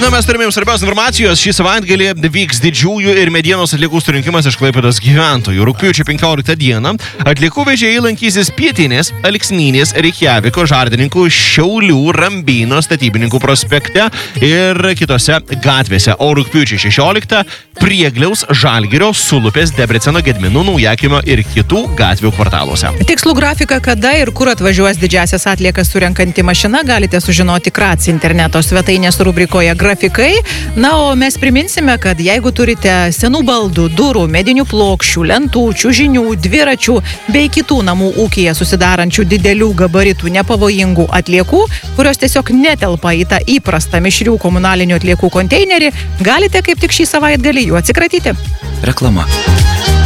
Na, mes turime jums svarbios informacijos. Šį savaitgalį vyks didžiųjų ir medienos atliekų surinkimas iš Klaipėdos gyventojų. Rugpjūčio 15 dieną atliekų vežėjai lankysis Pietinės, Alksnynės, Reikjaviko, Žardininkų, Šiaulių, Rambyno, Statybininkų prospekte ir kitose gatvėse. O rugpjūčio 16 Priegliaus, Žalgirio, Sulupės, Debreceno, Gedminų, Naujakimio ir kitų gatvių kvartaluose. Tikslų grafiką, kada ir kur atvažiuos didžiasias atliekas surenkanti mašina, galite sužinoti Krats interneto svetainės rubrikoje Grafikai. Na, o mes priminsime, kad jeigu turite senų baldų, durų, medinių plokščių, lentų, čiužinių, dviračių bei kitų namų ūkyje susidarančių didelių gabaritų nepavojingų atliekų, kurios tiesiog netelpa į tą įprastą mišrių komunalinių atliekų konteinerį, galite kaip tik šį savaitgalį jų atsikratyti. Reklama.